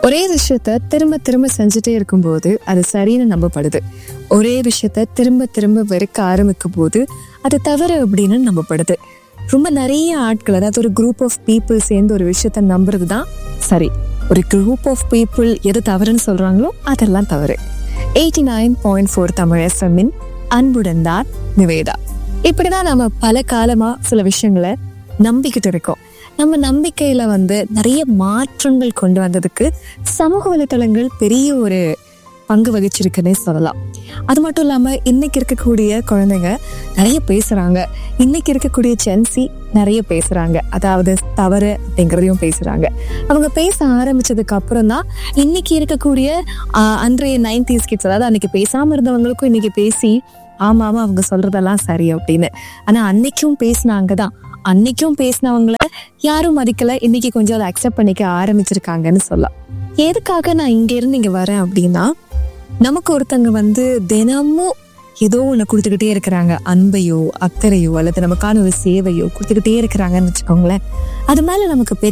ஒரே விஷயத்த திரும்ப திரும்ப செஞ்சுட்டே இருக்கும்போது அது சரின்னு நம்பப்படுது. ஒரே விஷயத்த திரும்ப திரும்ப வெறுக்க ஆரம்பிக்கும் போது அது தவறு அப்படின்னு நம்பப்படுது. ரொம்ப நிறைய ஆட்கள், அதாவது ஒரு குரூப் ஆஃப் பீப்புள் சேர்ந்து ஒரு விஷயத்த நம்புறது தான் சரி. ஒரு குரூப் ஆஃப் பீப்புள் எது தவறுன்னு சொல்றாங்களோ அதெல்லாம் தவறு. 89.4 தமிழ் எஃப்எம்மின் அன்புடன் தான் நிவேதா. இப்படிதான் நம்ம பல காலமா சில விஷயங்களை நம்பிக்கிட்டு இருக்கோம். நம்ம நம்பிக்கையில நிறைய மாற்றங்கள் கொண்டு வந்ததுக்கு சமூக வலைத்தளங்கள் பெரிய ஒரு பங்கு வகிச்சிருக்குன்னே சொல்லலாம். அது மட்டும் இல்லாம இன்னைக்கு இருக்கக்கூடிய குழந்தைங்க நிறைய பேசுறாங்க. இன்னைக்கு இருக்கக்கூடிய ஜென்சி நிறைய பேசுறாங்க. அதாவது தவறு அப்படிங்கிறதையும் பேசுறாங்க. அவங்க பேச ஆரம்பிச்சதுக்கு அப்புறம் தான் இன்னைக்கு இருக்கக்கூடிய அன்றைய 90s கிட்ஸ், அதாவது அன்னைக்கு பேசாம இருந்தவங்களுக்கும் இன்னைக்கு பேசி ஆமா அவங்க சொல்றதெல்லாம் சரி அப்படின்னு. ஆனா அன்னைக்கும் பேசினாங்கதான். அன்னைக்கும் பேசினவங்கள யாரும் மதிக்கல. இன்னைக்கு கொஞ்சம் அதை அக்செப்ட் பண்ணிக்க ஆரம்பிச்சிருக்காங்கன்னு சொல்லலாம். எதுக்காக நான் இங்க இருந்து இங்க வரேன் அப்படின்னா, நமக்கு ஒருத்தங்க தினமும் ஏதோ ஒண்ணு கொடுத்துக்கிட்டே இருக்கிறாங்க. அன்பையோ அக்கறையோ அல்லது நமக்கான ஒரு சேவையோ கொடுத்துக்கிட்டே இருக்கிறாங்கன்னு வச்சுக்கோங்களேன். அது மேல நமக்கு பெரிய